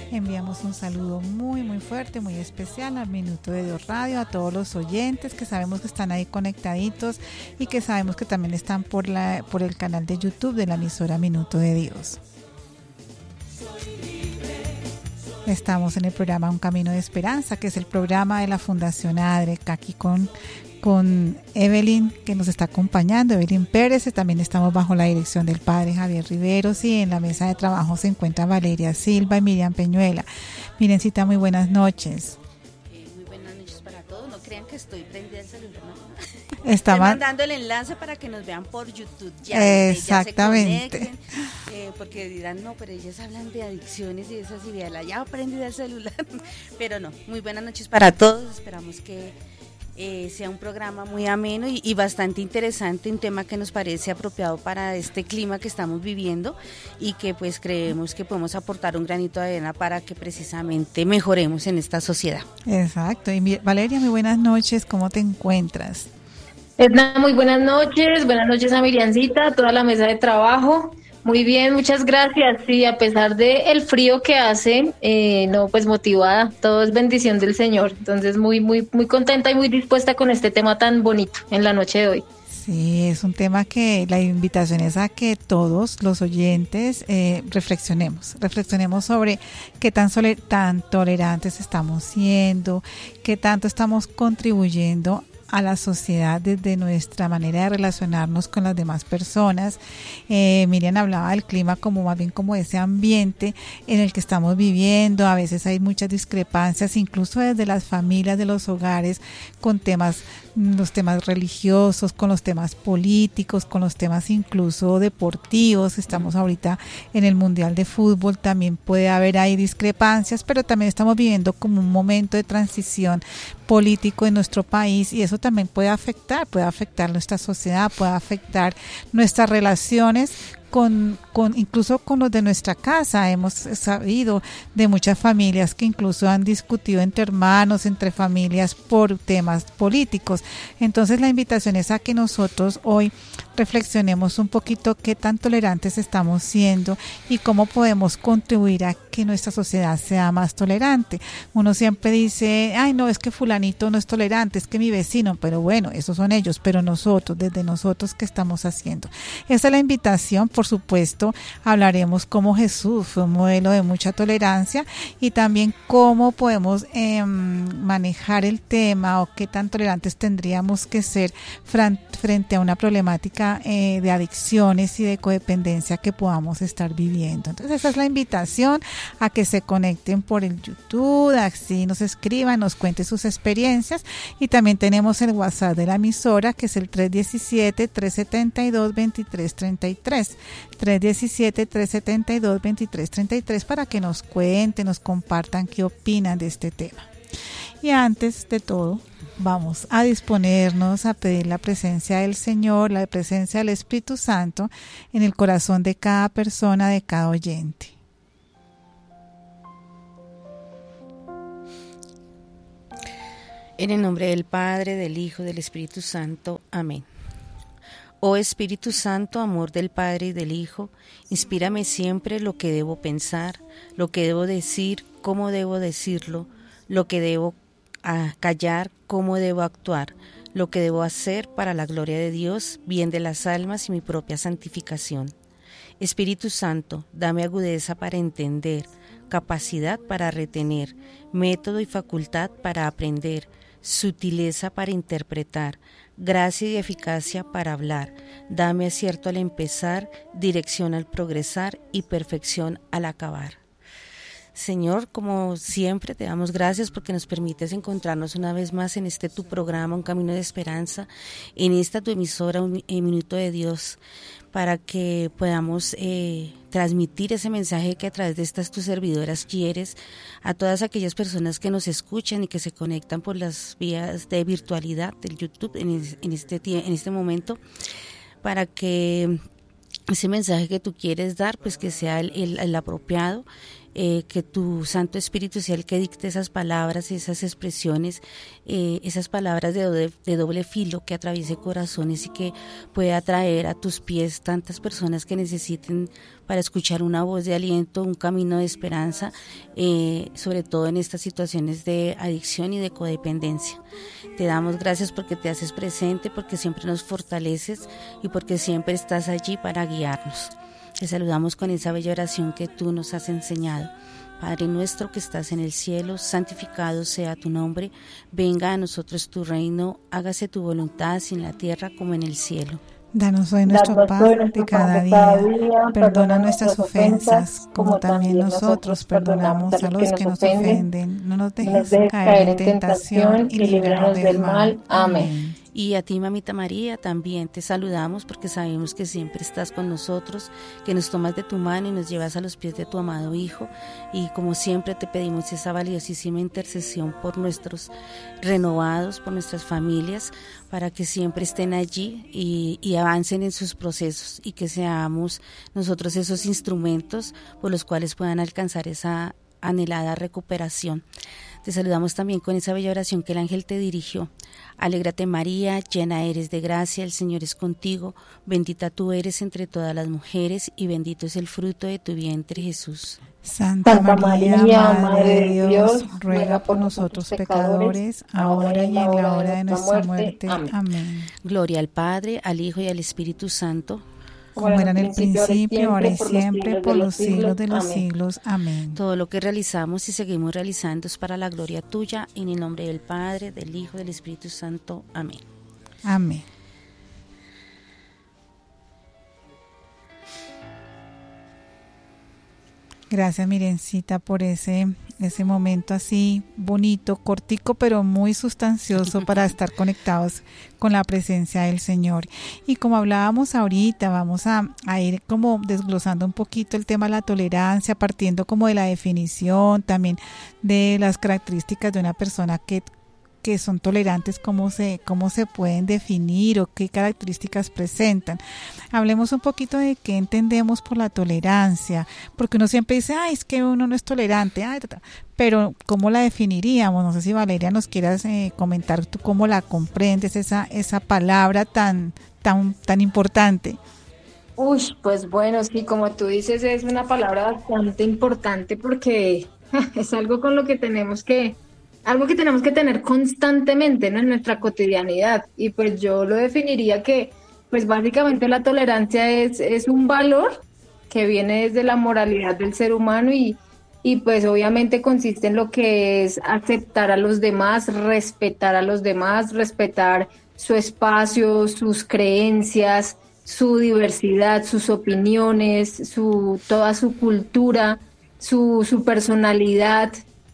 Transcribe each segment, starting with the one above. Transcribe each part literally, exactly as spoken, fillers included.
Enviamos un saludo muy muy fuerte, muy especial al Minuto de Dios Radio, a todos los oyentes que sabemos que están ahí conectaditos y que sabemos que también están por, la, por el canal de YouTube de la emisora Minuto de Dios. Estamos en el programa Un Camino de Esperanza, que es el programa de la Fundación ADREC, aquí con, con Evelyn, que nos está acompañando, Evelyn Pérez. También estamos bajo la dirección del padre Javier Riveros, y en la mesa de trabajo se encuentra Valeria Silva y Miriam Peñuela. Mirencita, muy buenas noches. Eh, muy buenas noches para todos. No crean que estoy prendida al celular, ¿no? Estaba... Estoy mandando el enlace para que nos vean por YouTube. Ya, exactamente. Ya se conecten, eh, porque dirán, no, pero ellas hablan de adicciones y esas ideas, ya prendida el celular. Pero no, muy buenas noches para todos. Esperamos que eh, sea un programa muy ameno y, y bastante interesante, un tema que nos parece apropiado para este clima que estamos viviendo y que pues creemos que podemos aportar un granito de arena para que precisamente mejoremos en esta sociedad. Exacto. Y mi, Valeria, muy buenas noches, ¿cómo te encuentras? Edna, muy buenas noches, buenas noches a Miriancita, a toda la mesa de trabajo. Muy bien, muchas gracias. Sí, a pesar del frío que hace, eh, no, pues motivada, todo es bendición del Señor. Entonces, muy, muy, muy contenta y muy dispuesta con este tema tan bonito en la noche de hoy. Sí, es un tema que la invitación es a que todos los oyentes eh, reflexionemos, reflexionemos sobre qué tan, sole, tan tolerantes estamos siendo, qué tanto estamos contribuyendo a la sociedad desde nuestra manera de relacionarnos con las demás personas. Eh, Miriam hablaba del clima como más bien como ese ambiente en el que estamos viviendo. A veces hay muchas discrepancias, incluso desde las familias, de los hogares, con temas, los temas religiosos, con los temas políticos, con los temas incluso deportivos. Estamos ahorita en el Mundial de Fútbol, también puede haber ahí discrepancias, pero también estamos viviendo como un momento de transición político en nuestro país, y eso también puede afectar, puede afectar nuestra sociedad, puede afectar nuestras relaciones con, con incluso con los de nuestra casa. Hemos sabido de muchas familias que incluso han discutido entre hermanos, entre familias, por temas políticos. Entonces la invitación es a que nosotros hoy reflexionemos un poquito qué tan tolerantes estamos siendo y cómo podemos contribuir a que nuestra sociedad sea más tolerante. Uno siempre dice, ay no, es que fulanito no es tolerante, es que mi vecino, pero bueno, esos son ellos, pero nosotros, desde nosotros, ¿qué estamos haciendo? Esa es la invitación. Por supuesto, hablaremos cómo Jesús fue un modelo de mucha tolerancia, y también cómo podemos eh, manejar el tema, o qué tan tolerantes tendríamos que ser frente a una problemática eh, de adicciones y de codependencia que podamos estar viviendo. Entonces esa es la invitación, a que se conecten por el YouTube, así nos escriban, nos cuenten sus experiencias, y también tenemos el WhatsApp de la emisora, que es el tres diecisiete, tres setenta y dos, veintitrés treinta y tres, tres diecisiete, tres setenta y dos, veintitrés treinta y tres, para que nos cuenten, nos compartan qué opinan de este tema. Y antes de todo, vamos a disponernos a pedir la presencia del Señor, la presencia del Espíritu Santo en el corazón de cada persona, de cada oyente. En el nombre del Padre, del Hijo, del Espíritu Santo. Amén. Oh Espíritu Santo, amor del Padre y del Hijo, inspírame siempre lo que debo pensar, lo que debo decir, cómo debo decirlo, lo que debo callar, cómo debo actuar, lo que debo hacer para la gloria de Dios, bien de las almas y mi propia santificación. Espíritu Santo, dame agudeza para entender, capacidad para retener, método y facultad para aprender, sutileza para interpretar, gracia y eficacia para hablar. Dame acierto al empezar, dirección al progresar y perfección al acabar. Señor, como siempre, te damos gracias porque nos permites encontrarnos una vez más en este tu programa, Un Camino de Esperanza, en esta tu emisora, Un Minuto de Dios, para que podamos eh, transmitir ese mensaje que a través de estas tus servidoras quieres a todas aquellas personas que nos escuchan y que se conectan por las vías de virtualidad del YouTube en, en, este, en este momento, para que ese mensaje que tú quieres dar, pues que sea el, el, el apropiado, eh, que tu Santo Espíritu sea el que dicte esas palabras, esas expresiones, eh, esas palabras de doble, de doble filo que atraviese corazones y que pueda traer a tus pies tantas personas que necesiten para escuchar una voz de aliento, un camino de esperanza, eh, sobre todo en estas situaciones de adicción y de codependencia. Te damos gracias porque te haces presente, porque siempre nos fortaleces y porque siempre estás allí para guiarnos. Te saludamos con esa bella oración que tú nos has enseñado. Padre nuestro que estás en el cielo, santificado sea tu nombre, venga a nosotros tu reino, hágase tu voluntad así en la tierra como en el cielo. Danos hoy nuestro pan de cada día, perdona nuestras ofensas, como también nosotros perdonamos a los que nos ofenden. No nos dejes caer en tentación y líbranos del mal. Amén. Y a ti, mamita María, también te saludamos porque sabemos que siempre estás con nosotros, que nos tomas de tu mano y nos llevas a los pies de tu amado Hijo. Y como siempre te pedimos esa valiosísima intercesión por nuestros renovados, por nuestras familias, para que siempre estén allí y, y avancen en sus procesos y que seamos nosotros esos instrumentos por los cuales puedan alcanzar esa anhelada recuperación. Te saludamos también con esa bella oración que el ángel te dirigió. Alégrate María, llena eres de gracia, el Señor es contigo, bendita tú eres entre todas las mujeres y bendito es el fruto de tu vientre Jesús. Santa, Santa María, María, Madre de Dios, ruega por nosotros pecadores, ahora y en la hora de nuestra muerte. Amén. Amén. Gloria al Padre, al Hijo y al Espíritu Santo, como era en el principio, ahora y siempre, por los siglos de los siglos. Amén. Todo lo que realizamos y seguimos realizando es para la gloria tuya, en el nombre del Padre, del Hijo y del Espíritu Santo. Amén. Amén. Gracias, Mirencita, por ese, ese momento así bonito, cortico, pero muy sustancioso para estar conectados con la presencia del Señor. Y como hablábamos ahorita, vamos a, a ir como desglosando un poquito el tema de la tolerancia, partiendo como de la definición, también de las características de una persona que que son tolerantes, cómo se, cómo se pueden definir o qué características presentan. Hablemos un poquito de qué entendemos por la tolerancia, porque uno siempre dice, ay, es que uno no es tolerante, ay, ta, ta. Pero ¿cómo la definiríamos? No sé si Valeria nos quieras eh, comentar tú cómo la comprendes, esa, esa palabra tan, tan, tan importante. Uy, pues bueno, sí, como tú dices, es una palabra bastante importante porque es algo con lo que tenemos que algo que tenemos que tener constantemente, ¿no?, en nuestra cotidianidad. Y pues yo lo definiría que, pues básicamente la tolerancia es, es un valor que viene desde la moralidad del ser humano y, y pues obviamente consiste en lo que es aceptar a los demás, respetar a los demás, respetar su espacio, sus creencias, su diversidad, sus opiniones, su, toda su cultura, su, su personalidad,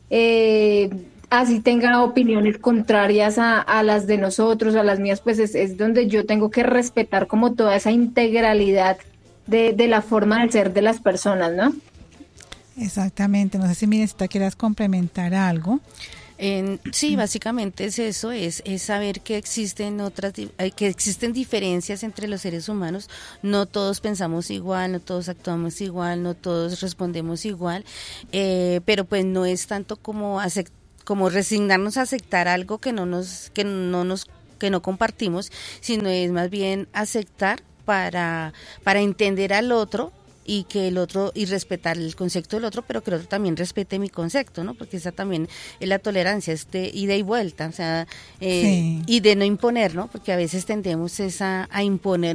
eh, así tenga opiniones contrarias a, a las de nosotros, a las mías, pues es, es donde yo tengo que respetar como toda esa integralidad de, de la forma de ser de las personas, ¿no? Exactamente, no sé si Mirencita quieras complementar algo. En, sí, básicamente es eso, es, es saber que existen otras, que existen diferencias entre los seres humanos, no todos pensamos igual, no todos actuamos igual, no todos respondemos igual, eh, pero pues no es tanto como aceptar, como resignarnos a aceptar algo que no nos que no nos que no compartimos, sino es más bien aceptar para para entender al otro y que el otro y respetar el concepto del otro, pero que el otro también respete mi concepto, ¿no? Porque esa también es la tolerancia, es de ida y vuelta, o sea, eh, sí. Y de no imponer, ¿no? Porque a veces tendemos esa a imponer